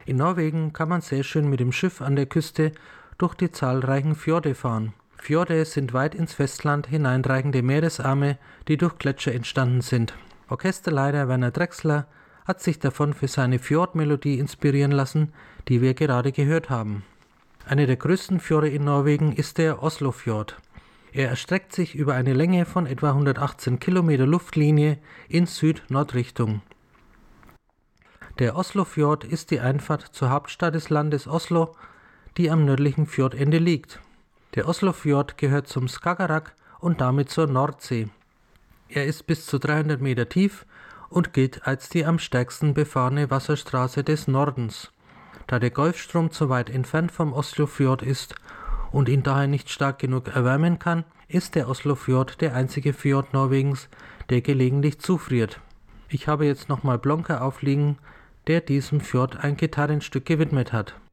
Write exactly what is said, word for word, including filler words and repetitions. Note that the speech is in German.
In Norwegen kann man sehr schön mit dem Schiff an der Küste durch die zahlreichen Fjorde fahren. Fjorde sind weit ins Festland hineinreichende Meeresarme, die durch Gletscher entstanden sind. Orchesterleiter Werner Drechsler hat sich davon für seine Fjordmelodie inspirieren lassen, die wir gerade gehört haben. Einer der größten Fjorde in Norwegen ist der Oslofjord. Er erstreckt sich über eine Länge von etwa hundertachtzehn Kilometer Luftlinie in Süd-Nord-Richtung. Der Oslofjord ist die Einfahrt zur Hauptstadt des Landes Oslo, die am nördlichen Fjordende liegt. Der Oslofjord gehört zum Skagerrak und damit zur Nordsee. Er ist bis zu dreihundert Meter tief und gilt als die am stärksten befahrene Wasserstraße des Nordens. Da der Golfstrom zu weit entfernt vom Oslofjord ist und ihn daher nicht stark genug erwärmen kann, ist der Oslofjord der einzige Fjord Norwegens, der gelegentlich zufriert. Ich habe jetzt nochmal Blonka aufliegen, der diesem Fjord ein Gitarrenstück gewidmet hat.